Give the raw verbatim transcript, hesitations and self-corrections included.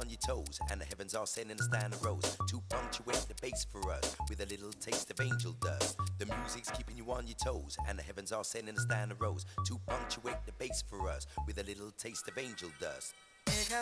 on your toes, and the heavens are sending us down the roads to punctuate the bass for us with a little taste of angel dust. The music's keeping you on your toes, and the heavens are sending us down the roads to punctuate the bass for us with a little taste of angel dust. Ik